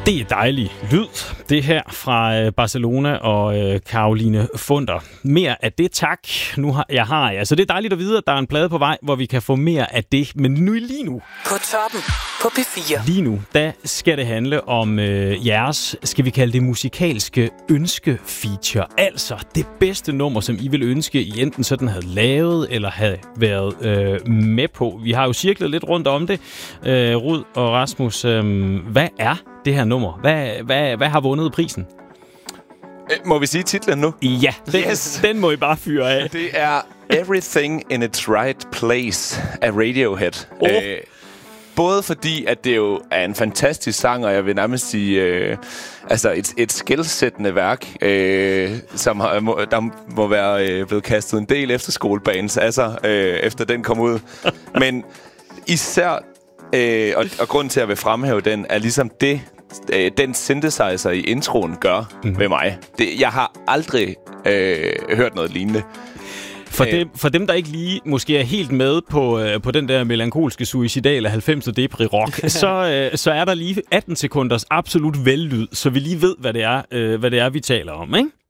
Det er dejlig lyd, det her fra Barcelona og Caroline Funder. Mere af det, tak. Så det er dejligt at vide, at der er en plade på vej, hvor vi kan få mere af det. Men lige nu... På toppen på P4. Lige nu, der skal det handle om jeres, skal vi kalde det musikalske ønskefeature. Altså det bedste nummer, som I vil ønske, I enten sådan havde lavet eller havde været med på. Vi har jo cirklet lidt rundt om det. Rud og Rasmus, hvad er det her nummer? Hvad har vundet prisen? Må vi sige titlen nu? Ja, den må I bare fyre af. Det er Everything in its Right Place af Radiohead. Både fordi, at det jo er en fantastisk sang, og jeg vil nærmest sige, et skelsættende værk, som der må være blevet kastet en del efterskolebanes af sig, efter den kom ud. Men især, og grunden til, at jeg vil fremhæve den, er ligesom det, den synthesizer i introen gør ved mig. Jeg har aldrig hørt noget lignende. For dem, der ikke lige måske er helt med på den der melankolske suicidale 90'er depri-rock, så er der lige 18 sekunders absolut vellyd, så vi lige ved, hvad det er, vi taler om, ikke?